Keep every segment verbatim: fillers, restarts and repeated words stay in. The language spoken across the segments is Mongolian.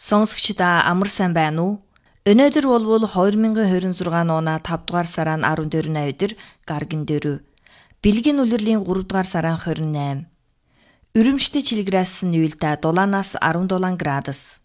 Сонсогчдаа амар сайн байна уу? Өнөөдөр болвол two thousand twenty-six оны five дугаар сарын fourteen өдөр гаргийн дөрөв. Бэлгийн үлрэлийн three дугаар сарын twenty-eight. Өрөмштэй чилгрээс нь уйлда дулаанаас sevenseven градус.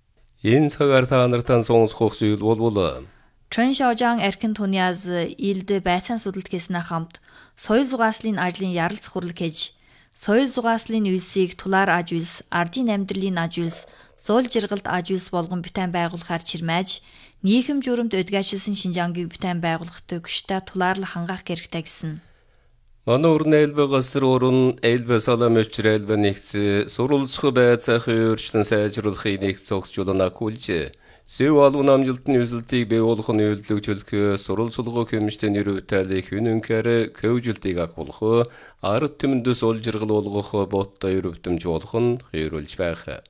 Энэ цагаар та нартай сонсох зүйл болвол Трэншожан эрхэн туниас илд байцаан судалт гэснэ хамт соёл зугааслын ажлын ярал цохрол гэж соёл зугааслын үйлсийг тулаар аж үйлс, ардын амьдралын аж үйлс, суул жиргалт аж үйлс болгон бүтээн байгуулахаар чирмээж, нийгэм журамд өдгөөжилсөн Шинжаангийг бүтээн байгуулахтай күштэй тулаарлах хангаах хэрэгтэй гэсэн. Манай өрн айлбай гасар өрн айлбай салам өчр айлбай нэгц сурулцах байцаахын өөрчлөн сайжруулахыг нэг зогсжуулна күлж. Сэв алуун амжилтны үзэлтийг бий болгох нь үйлдэлг чөлхөө сурал сулгоо хэмжтэй нэрвтэлийг хүнэнкээр көвжилтийг агуулах, ард түмэндээс олжиргал болгох боттой өрөвтөмж болох нь хөрүүлж байх.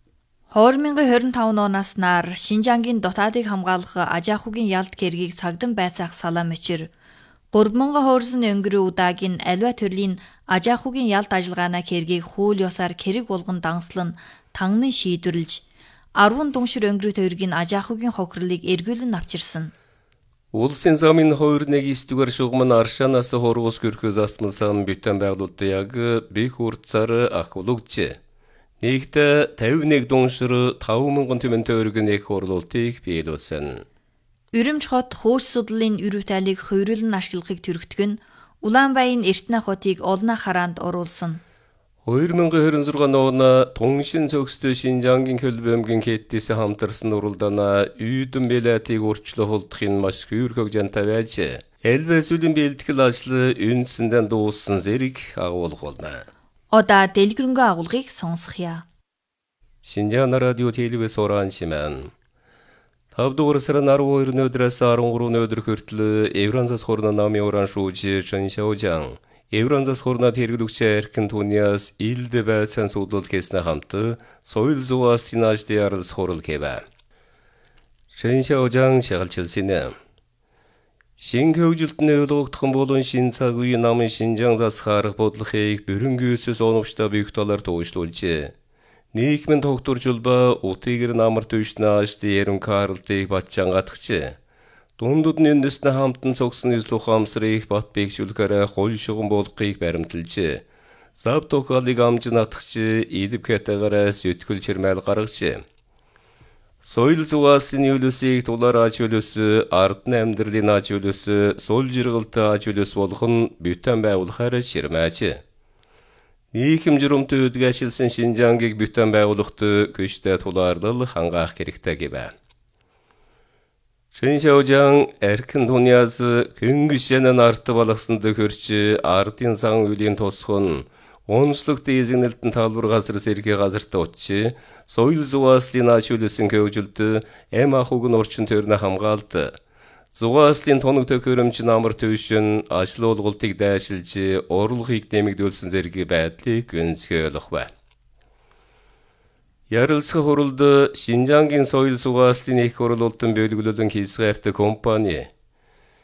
two thousand twenty-five оноос нар Шинжаангийн дотоодыг хамгаалах Ажаахугийн ялд кэргийг цагдан байцаах салам өчр three thousand хуурсан өнгөрөө удаагийн аливаа төрлийн Ажаахугийн ялд ажиллагаана кэргийг хууль ёсоор кэрэг болгон данслан тангны шийдвэрлэж ten дүншир өнгөрөө тойргийн Ажаахугийн хохирлыг эргүүлэн авчирсан. Улсын замын twenty-one дугаар шугамн аршанаас хоргос көрхөөс асмсан бүтээн байгуулалт яг бих уртсаар ахуулж. Нэгдэ fifty-one дүншир five thousand түмэн тойргийн их хурлуултыг биелүүлсэн. Өрөмж хот хөөс судлалын өрөвтөлийг хувирлан ашиглахыг төрөгдөх нь Улаанбаян Эртнэ хотыг олно хараанд оруулсан. twenty twenty-six оны Туншин цогцтой Шинжаангийн хөлбөмбөгийн хэдтэйс хамтарсан уралдаана үйдэн билетийг урчлах холдохын маш хөөрхөг жантай байж, элбэ сүлийн бэлтгэл ажлы үндсэндээ дууссан зэрэг агуулгуулна. Одоо дэлгэрэнгүй агуулгыг сонсхъя. Шинжаан радио телевиз оранчиман. five дугаар сарын twelve өдрөөс thirteen өдөр хүртэл Евранзас хорны намын уран шүүж Чэншаожан Евранзас хорнод хэрэглэгч эрхэн түниас илд байцаан судалт гэснэ хамт соёл зугаасын ажлын ярал сурал гэвэ. Чэншаожан шагалчилсэнэ. Шин хөгжилтний өлгөгдсөн болон шин цаг үеийн намын Шинжаан засахаарах бодлогыг бөрөнгөөсөс оновчтой бих талаар туушлуулж, нийгмийн тогтворжулба утигэр намар төвшнэ ажлын ярим карлтыг батчангатгч. Дундууд нь энэснэ хамтан цогсон эзлөх амсрыг бат бигжүүлэхээр хол шугам болгохыг баримталж, зав тохиолыг амжин атгч, идв катагаар сөтгөл чирмэл гаргаж, соёл зугаасын үйлсийг тулаар аж үйлс, ардны амьдралын аж үйлс, суул жиргалтай аж үйлс болох нь бүтээн байгуулахаар чирмээж. Нийгэм журамт өдгөөжилсөн Шинжаангийг бүтээн байгуулахад күштэй тулаарлал хангаах хэрэгтэй гэвэ. Чэншаожан эрхэн туниас хөнгөшэн арт балгасанд хөрч ардын сан үлийн тусхон онцлог дэзэгнэлтэн талбар газар сэргээ газартаа очиж соёл зугааслын аж үйлсийн хөгжилд эм ахуг нь орчин тойрны хамгаалт зугааслын тоног төхөөрөмж намар төвшин ажил олголтыг дайшилж орлогыг нэмэгдүүлсэн зэрэг байдлыг гүнзгийлэх бай. Ярилцах хурлд Шинжаангийн соёл зугааслын их хурлуултан бөлгөлөлөн хийсгээрт компани